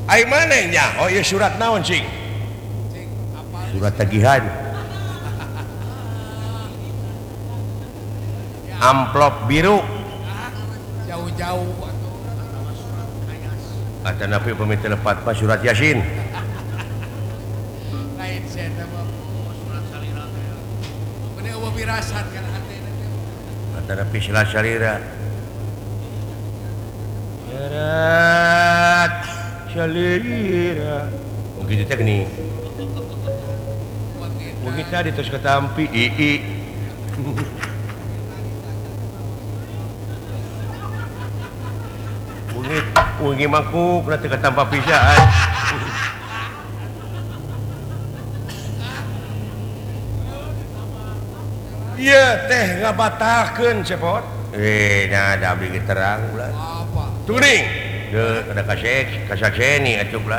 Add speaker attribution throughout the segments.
Speaker 1: Ai manehnya oh iya surat naon cing surat tagihan amplop biru
Speaker 2: jauh-jauh
Speaker 1: ada napi peminta lepat mah surat yasin
Speaker 2: lain saya nama surat salira bener eueuh firasat kan hatena
Speaker 1: ada napi silat salira syarat salira mungkin itu gini mungkin tadi terus ketampi ii mungkin mangkuk nanti ketampa pisaan iya teh ngabatalkeun cepot nah ada abdi terang ulah
Speaker 2: apa
Speaker 1: turing ada kasakseni atuh ulah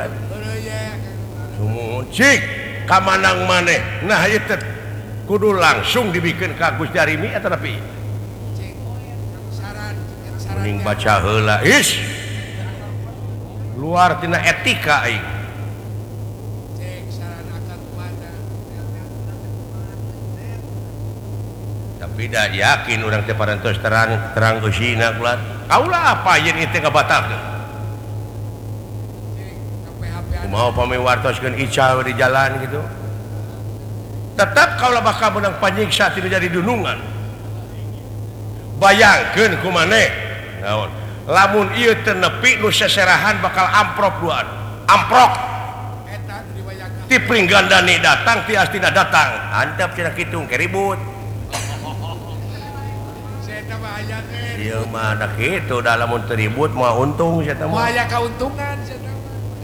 Speaker 1: cik kamanang maneh nah itu kudu langsung dibikin ka Gus Darimi atau tapi mending baca heula is luar tina etika aing
Speaker 2: cek saran akan mana
Speaker 1: tapi dah yakin orang teh parantos terang usina kulat kaulah apa yen itu ngabatalkeun kumaha pami wartoskeun ical di jalan gitu tetap kaulah bakal menang panyiksa tidak jadi dunungan bayangkeun kumaneh naon lamun ieu teu nepi nu seserahan bakal amprok duaan amprok
Speaker 2: eta nu dibayangkeun
Speaker 1: ti pringgandani datang ti astina datang handap cenah kitu ke ribut
Speaker 2: saya mah aya teh
Speaker 1: ieu mah da kitu da lamun teu ribut mah untung sia teh
Speaker 2: mah
Speaker 1: mah
Speaker 2: aya kauntungan saya mah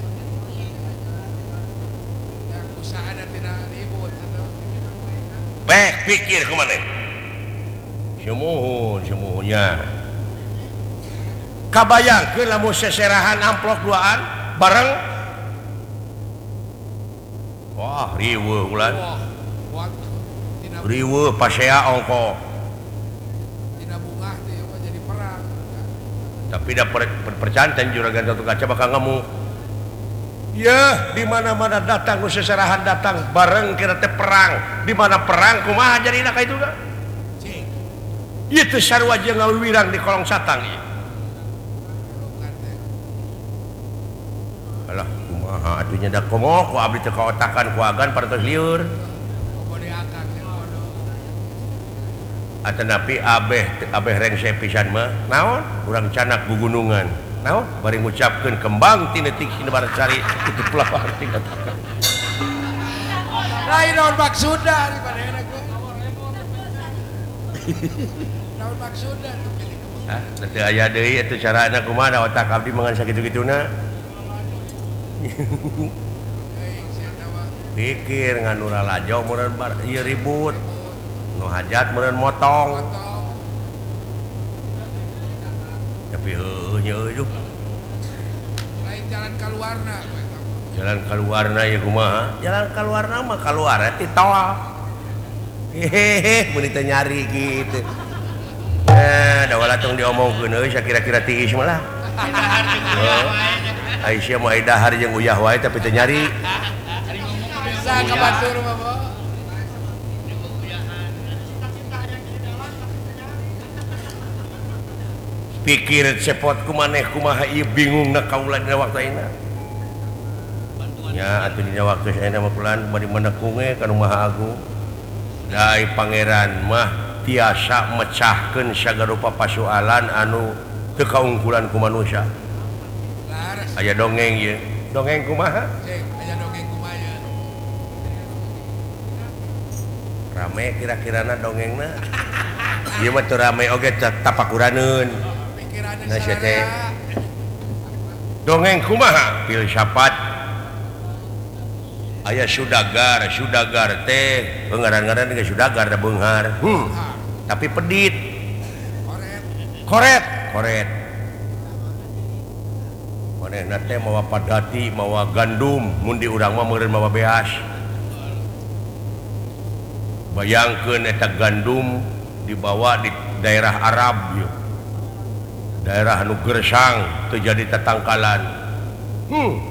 Speaker 2: yang usaha ada tidak ribut
Speaker 1: bek pikir kumaneh semuhunnya kabayangkeun lamun seserahan amplok duaan bareng wah riweuh ulan
Speaker 2: wah tina
Speaker 1: riweuh pasea ongko
Speaker 2: tina bungah teh mah jadi perang
Speaker 1: tapi da percanten juragan satu kaca bakal ngemuk ya di mana-mana datang nu seserahan datang bareng kira teh perang di mana perang kumaha jadina ka itu kan
Speaker 2: cing
Speaker 1: ieu teh sarua jeung ngawirang di kolong satang ieu
Speaker 2: bukan teh
Speaker 1: alah kumaha atunya da komo ku abdi teu kaotakan ku agan parantos lieur
Speaker 2: komo diakang teh bodoh
Speaker 1: atanapi abeh rengse pisan mah naon urang canak bugunungan naon bari ngucapkeun kembang tinetik sinebar cari itu pelawar tingkat
Speaker 2: lain naon maksudna di manehna ge naon maksudna tuh pilih
Speaker 1: ah teu aya deui atuh carana kumaha da otak abdi mangan sakitu-kituna
Speaker 2: euy saya mah
Speaker 1: pikir nganu lalajo meureun bar ieu ribut nu hajat meureun motong
Speaker 2: potong
Speaker 1: tapi heueuh nya euy
Speaker 2: lain jalan keluarna
Speaker 1: jalan keluarna ya kumaha jalan keluarna mah keluar ti tol hehehe mun teu nyari gitu da wala tong diomongkeun euy sakira-kira tiis mah lah Aisyah mah dahar jeung uyah wae tapi teu nyari
Speaker 2: bisa ke batur mah bo
Speaker 1: pikir cepot kumaneh kumaha ieu bingung na kaula dina waktu ayeuna nya atuh dina waktu ayeuna mah kulan bari menekung kana Maha Agung dai pangeran mah tiasa mecahkeun sagarupa pasoalan anu teu kaungkulan ku manusia
Speaker 2: laras
Speaker 1: aya dongeng ieu dongeng kumaha
Speaker 2: cek aya dongeng kumaya
Speaker 1: rame kira-kirana dongengna ieu mah teu rame oge tapakuraneun
Speaker 2: pikiranna
Speaker 1: nah sia teh
Speaker 2: sararea
Speaker 1: dongeng kumaha filsafat aya sudagar teh ngaran-ngaran ge sudagar da beunghar tapi pedit
Speaker 2: koret
Speaker 1: koret manehna teh mawa padati mawa gandum mun di urang mah meureun mawa beas bayangkeun eta gandum dibawa di daerah Arab yeuh daerah anu gersang teu jadi tatangkalan